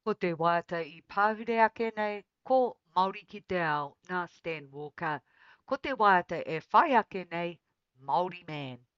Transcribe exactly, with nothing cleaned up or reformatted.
Ko te waiata I pāhure ake nei, ko Māori ki te ao, nā Stan Walker. Ko te waiata e whai ake nei, Māori Man.